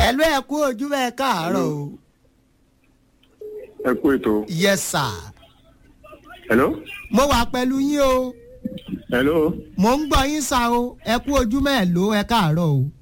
Hello, ẹ kú ojúmọ́ ẹ káàárọ̀ o. Ẹ kú ètò. Yes sir. Hello. Mo wà pẹ̀lú yín o. Hello. Mo ń gbọ́ yín sá o. Ẹ kú ojúmọ́ ẹ ló ẹ káàárọ̀ o.